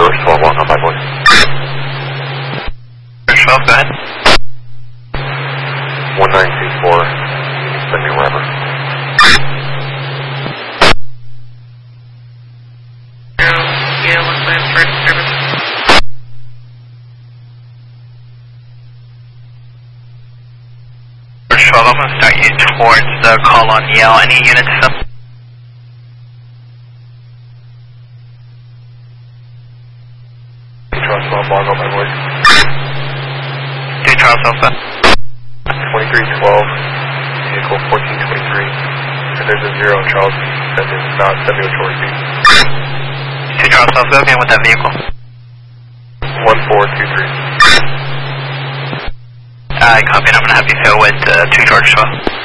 First 12 walk on my voice. First 12, go ahead. 1924, send me wherever. Yeah, what's my first service? First 12, I'm going to start you towards the call on Yale. Any units up? Charles 12 walk on my voice. 2 Charles Alpha. 2312, vehicle 1423, and there's a 0 in Charles, that is not 70 towards me. 2 Charles Alpha, okay, with that vehicle. 1423. I copy, and I'm going to have you fill with 2 George 12.